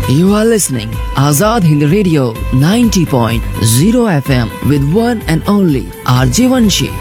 You are listening Azad Hind Radio 90.0 FM with one and only RJ Vanshi.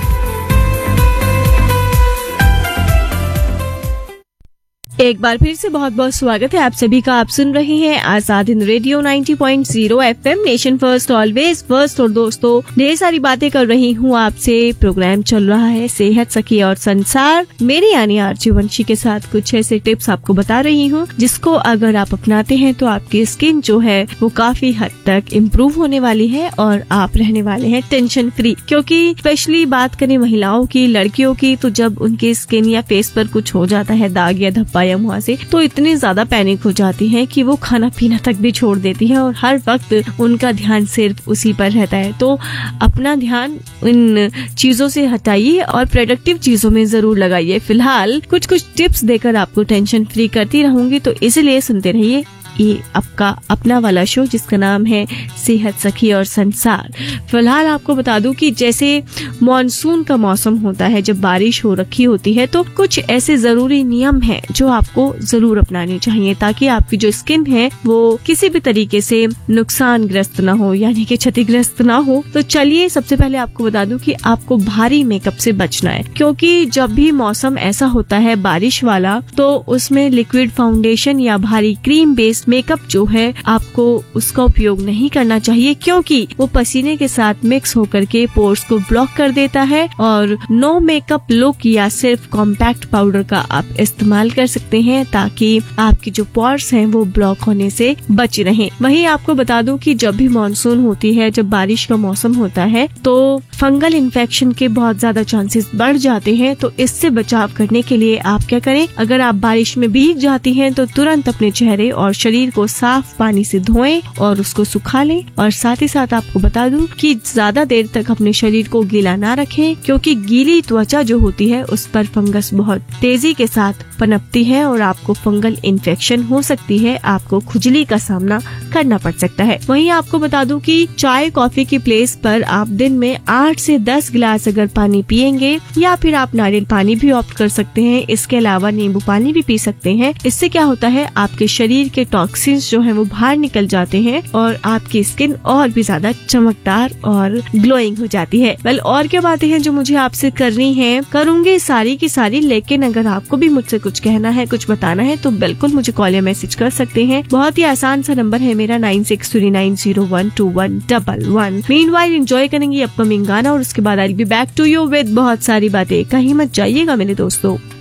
एक बार फिर से बहुत बहुत स्वागत है आप सभी का। आप सुन रहे हैं Azad Hind radio 90.0 FM, nation first always first. और दोस्तों, ढेर सारी बातें कर रही हूँ आपसे। प्रोग्राम चल रहा है सेहत सखी और संसार, मेरे यानी आरजे वंशी के साथ कुछ ऐसे टिप्स आपको बता रही हूँ जिसको अगर आप अपनाते हैं तो आपकी स्किन जो है वो काफी हद तक इम्प्रूव होने वाली है और आप रहने वाले हैं टेंशन फ्री। क्योंकि स्पेशली बात करें महिलाओं की, लड़कियों की, तो जब उनकी स्किन या फेस पर कुछ हो जाता है, दाग या धब्बा वहाँ से, तो इतनी ज्यादा पैनिक हो जाती है कि वो खाना पीना तक भी छोड़ देती है और हर वक्त उनका ध्यान सिर्फ उसी पर रहता है। तो अपना ध्यान इन चीजों से हटाइए और प्रोडक्टिव चीजों में जरूर लगाइए। फिलहाल कुछ टिप्स देकर आपको टेंशन फ्री करती रहूंगी, तो इसलिए सुनते रहिए ये आपका अपना वाला शो जिसका नाम है सेहत सखी और संसार। फिलहाल आपको बता दूं कि जैसे मॉनसून का मौसम होता है, जब बारिश हो रखी होती है, तो कुछ ऐसे जरूरी नियम हैं जो आपको जरूर अपनाने चाहिए ताकि आपकी जो स्किन है वो किसी भी तरीके से नुकसान ग्रस्त ना हो, यानी कि क्षतिग्रस्त ना हो। तो चलिए सबसे पहले आपको बता दूं कि आपको भारी मेकअप से बचना है, क्योंकि जब भी मौसम ऐसा होता है बारिश वाला, तो उसमें लिक्विड फाउंडेशन या भारी क्रीम बेस्ड मेकअप जो है आपको उसका उपयोग नहीं करना चाहिए, क्योंकि वो पसीने के साथ मिक्स होकर के पोर्स को ब्लॉक कर देता है। और नो मेकअप लुक या सिर्फ कॉम्पैक्ट पाउडर का आप इस्तेमाल कर सकते हैं ताकि आपकी जो पोर्स हैं वो ब्लॉक होने से बच रहे। वहीं आपको बता दूं कि जब भी मॉनसून होती है, जब बारिश का मौसम होता है, तो फंगल इन्फेक्शन के बहुत ज्यादा चांसेस बढ़ जाते हैं। तो इससे बचाव करने के लिए आप क्या करें, अगर आप बारिश में भीग जाती हैं तो तुरंत अपने चेहरे और शरीर को साफ पानी से धोएं और उसको सुखा लें। और साथ ही साथ आपको बता दूं कि ज्यादा देर तक अपने शरीर को गीला ना रखें, क्योंकि गीली त्वचा जो होती है उस पर फंगस बहुत तेजी के साथ पनपती है और आपको फंगल इन्फेक्शन हो सकती है, आपको खुजली का सामना करना पड़ सकता है। वहीं आपको बता दूं कि चाय कॉफी की प्लेस पर आप दिन में 8 से 10 गिलास अगर पानी पिएंगे, या फिर आप नारियल पानी भी ऑप्ट कर सकते हैं। इसके अलावा नींबू पानी भी पी सकते हैं। इससे क्या होता है, आपके शरीर के टॉक्सिन्स जो है वो बाहर निकल जाते हैं और आपकी स्किन और भी ज्यादा चमकदार और ग्लोइंग हो जाती है। वेल, और क्या बातें हैं जो मुझे आपसे करनी है, करूंगी सारी की सारी। लेकिन अगर आपको भी मुझसे कुछ कहना है, कुछ बताना है, तो बिल्कुल मुझे कॉल या मैसेज कर सकते हैं। बहुत ही आसान सा नंबर है मेरा 9639012111। मीनवाइल एंजॉय करेंगे अपकमिंग गाना और उसके बाद I will be back to you with बहुत सारी बातें। कहीं मत जाइएगा मेरे दोस्तों।